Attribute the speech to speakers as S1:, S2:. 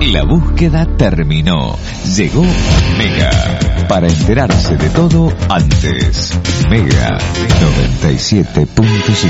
S1: La búsqueda terminó. Llegó Mega. Para enterarse de todo antes. Mega 97.5.